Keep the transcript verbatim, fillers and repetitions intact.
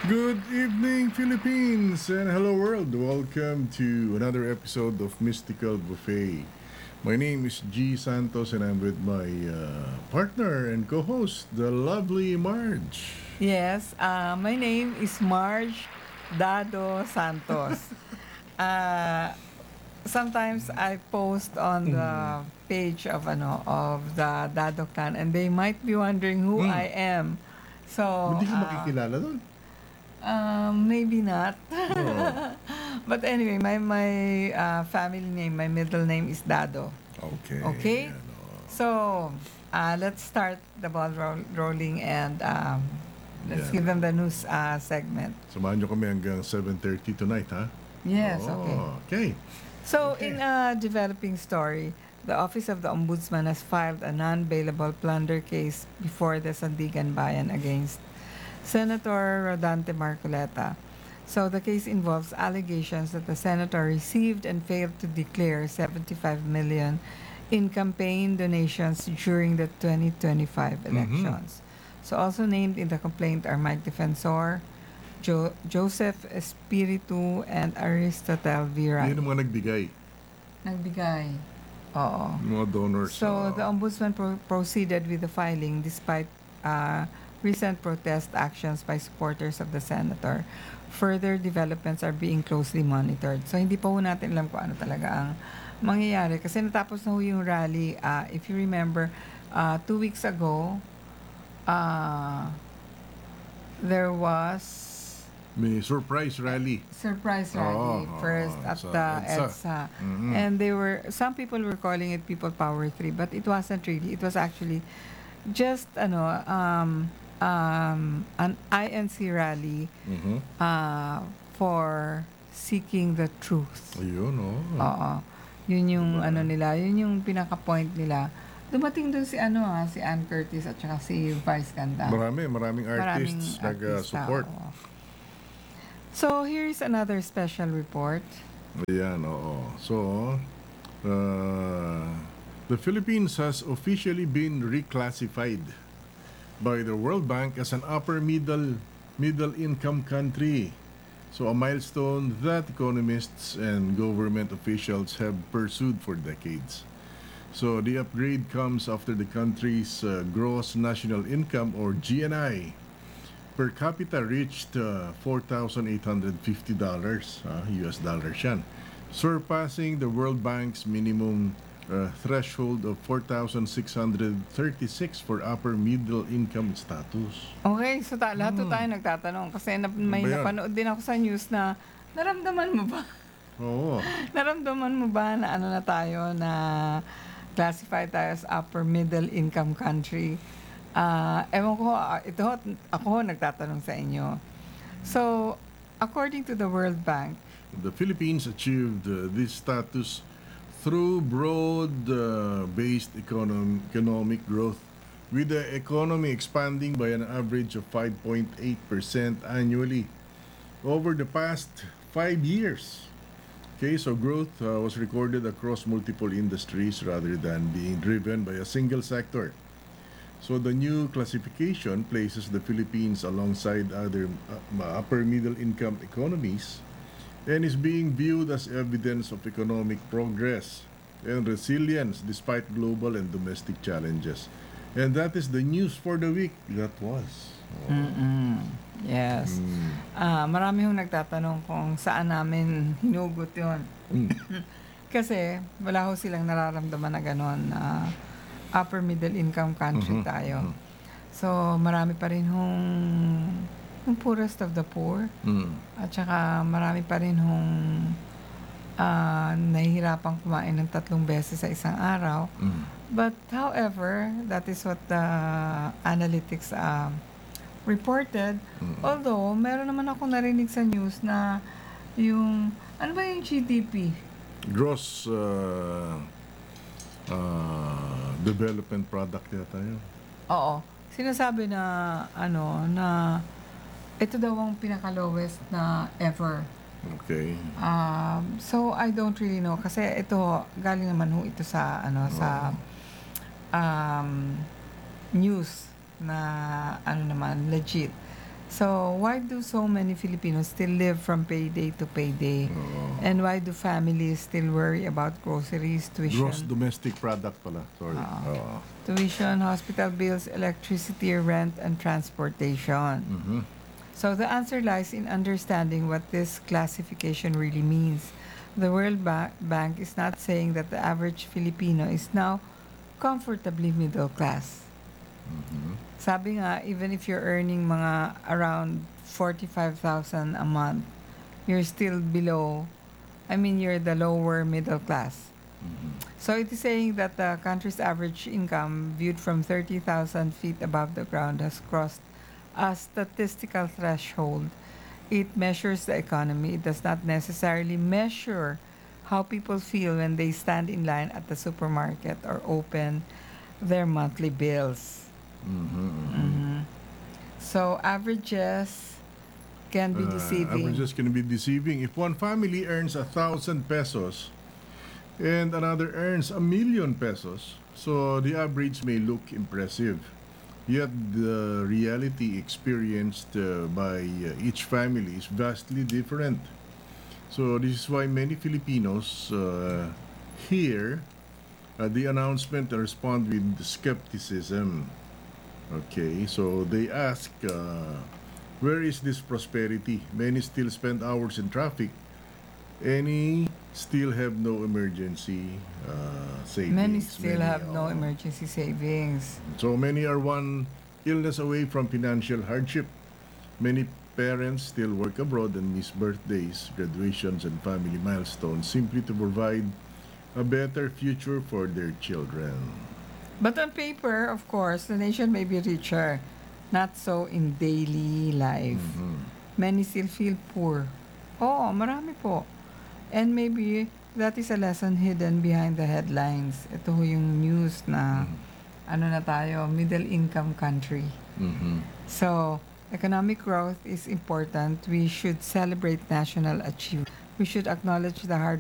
Good evening, Philippines, and hello, world. Welcome to another episode of Mystical Buffet. My name is G. Santos, and I'm with my uh, partner and co host, the lovely Marge. Yes, uh, my name is Marge Dado Santos. Uh, Sometimes I post on Mm. the page of ano of the Dado clan, and they might be wondering who Mm. I am. So, Hindi ka uh, makikilala doon. um, maybe not. Oh, But anyway, my my uh, family name, my middle name is Dado. okay. Okay, Ano, so uh, let's start the ball roll- rolling and um, let's yan. give them the news uh, segment. Samahan nyo kami hanggang seven thirty tonight, ha? Yes, okay. Oh, okay. So, in Okay. a developing story, the Office of the Ombudsman has filed a non-bailable plunder case before the Sandigan Bayan against Senator Rodante Marcoleta. So, the case involves allegations that the senator received and failed to declare seventy-five million in campaign donations during the twenty twenty-five Mm-hmm. elections. So, also named in the complaint are Mike Defensor, Jo- Joseph Espiritu, and Aristotle Yan Viran. ang mga nagbigay. Nagbigay. Oo. Yung mga donors. So, the oh. Ombudsman pro- proceeded with the filing despite uh, recent protest actions by supporters of the senator. Further developments are being closely monitored. So, hindi pa ho natin alam kung ano talaga ang mangyayari. Kasi natapos na ho yung rally. Uh, if you remember, uh, two weeks ago, uh, there was May surprise rally. surprise Oo, rally oo, first at sa the EDSA. EDSA. Mhm. And they were, some people were calling it People Power three, but it wasn't really. It was actually just, ano, um, um, an I N C rally Mhm. uh, for seeking the truth. Ayun, oh. Oo. Yun yung, Diba? ano nila, yun yung pinaka-point nila. Dumating dun si, ano ha, si Ann Curtis at saka si Vice Ganda. Marami, maraming Maraming artists artista, nag-support. oo. So, here's another special report. Ayan, oo. So, uh, the Philippines has officially been reclassified by the World Bank as an upper middle middle income country. So, a milestone that economists and government officials have pursued for decades. So, the upgrade comes after the country's uh, gross national income, or G N I, per capita reached uh, four thousand eight hundred fifty dollars, uh, U S dollars yan, surpassing the World Bank's minimum uh, threshold of four thousand six hundred thirty-six for upper middle income status. Okay, so ta- lahat to Hmm. tayo nagtatanong kasi na- may Ano ba yan? napanood din ako sa news na naramdaman mo ba? Oo. Naramdaman mo ba na ano na tayo na classified tayo as upper middle income country? Ah, ewan ko, ah, ito ho, ako ho nagtatanong sa inyo. So, according to the World Bank, The Philippines achieved uh, this status through broad-based econom- economic growth, with the economy expanding by an average of five point eight percent annually over the past five years. Okay, so growth uh, was recorded across multiple industries rather than being driven by a single sector. So the new classification places the Philippines alongside other uh, upper middle income economies and is being viewed as evidence of economic progress and resilience despite global and domestic challenges. And that is the news for the week. That was. Oh. mm yes. Mm. Ah, marami hong nagtatanong kung saan namin hinugot 'yon. Mm. Kasi wala ho silang nararamdaman na gano'n na upper middle income country Mhm, tayo. mhm. So, marami pa rin hong yung poorest of the poor. Mm. At saka marami pa rin hong ah, nahihirapang kumain ng tatlong beses sa isang araw. Mm. But however, that is what the analytics um, reported. Mm. Although, meron naman ako narinig sa news na yung, ano ba yung G D P? Gross uh, uh, development product yata yun. Oo. Sinasabi na, ano, na ito daw ang pinaka-lowest na ever. Okay. Um, so, I don't really know. Kasi ito, galing naman ho ito sa, ano, sa um, news na, ano naman, legit. So, why do so many Filipinos still live from payday to payday? Oo. And why do families still worry about groceries, tuition, Gross domestic product pala. Sorry. Ah. Oo. tuition, hospital bills, electricity, rent, and transportation? Mhm. So the answer lies in understanding what this classification really means. The World ba- Bank is not saying that the average Filipino is now comfortably middle class. Mhm. Sabi nga, even if you're earning mga around forty-five thousand a month, you're still below, I mean, you're the lower middle class. Mhm. So it is saying that the country's average income, viewed from thirty thousand feet above the ground, has crossed a statistical threshold. It measures the economy. It does not necessarily measure how people feel when they stand in line at the supermarket or open their monthly bills. Mhm. Mhm. Mhm. So averages can be Uh, deceiving. averages can be deceiving. If one family earns a thousand pesos and another earns a million pesos, so the average may look impressive. Yet the reality experienced uh, by uh, each family is vastly different. So this is why many Filipinos uh, hear uh, the announcement and respond with skepticism. Okay, so they ask, uh, where is this prosperity? Many still spend hours in traffic. Any still have no emergency uh, savings. Many still have no uh, emergency savings. So many are one illness away from financial hardship. Many parents still work abroad and miss birthdays, graduations, and family milestones simply to provide a better future for their children. But on paper, of course, the nation may be richer. Not so in daily life. Mhm. Many still feel poor. Oo, marami po. And maybe that is a lesson hidden behind the headlines. Ito ho yung news na Mhm. ano na tayo, middle income country. Mhm. So, economic growth is important. We should celebrate national achievement. We should acknowledge the hard